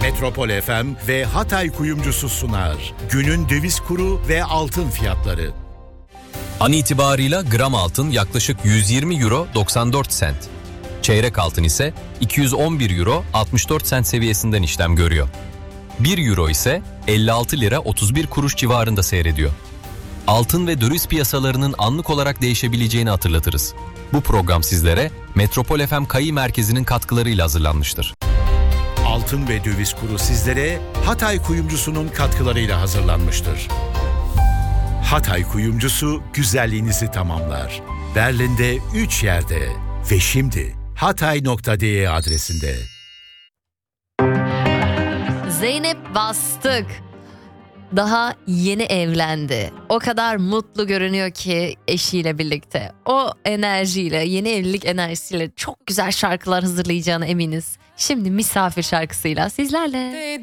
Metropol FM ve Hatay Kuyumcusu sunar. Günün döviz kuru ve altın fiyatları. An itibarıyla gram altın yaklaşık 120 euro 94 sent. Çeyrek altın ise 211 euro 64 sent seviyesinden işlem görüyor. 1 euro ise 56 lira 31 kuruş civarında seyrediyor. Altın ve döviz piyasalarının anlık olarak değişebileceğini hatırlatırız. Bu program sizlere Metropol FM Kayı Merkezi'nin katkılarıyla hazırlanmıştır. Altın ve döviz kuru sizlere Hatay Kuyumcusu'nun katkılarıyla hazırlanmıştır. Hatay Kuyumcusu güzelliğinizi tamamlar. Berlin'de 3 yerde ve şimdi hatay.de adresinde. Zeynep Bastık daha yeni evlendi. O kadar mutlu görünüyor ki eşiyle birlikte. O enerjiyle, yeni evlilik enerjisiyle çok güzel şarkılar hazırlayacağına eminiz. Şimdi misafir şarkısıyla sizlerle.